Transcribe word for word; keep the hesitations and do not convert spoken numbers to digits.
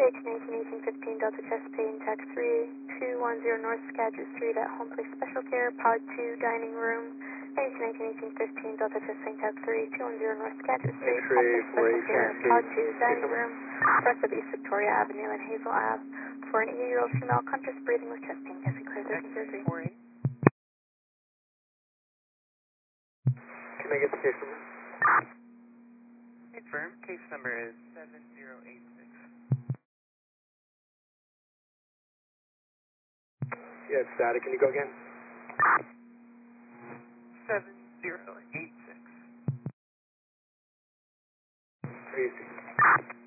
H nineteen eighteen fifteen Delta Chesapeake Tech three two one zero North Skagit Street at Home Place Special Care, Pod two Dining Room. H nineteen eighteen fifteen Delta Chesapeake Tech three two one zero North Skagit Street, Home Place Special Care, Pod two Dining Room, west of East Victoria Avenue and Hazel Ave, for an eighty-year-old female conscious breathing with chest pain. Yes, clear thirteen zero three. Can I get the case number? Confirm. Case number is seven zero eight six. Yeah, it's static. Can you go again? seven zero eight six. Crazy.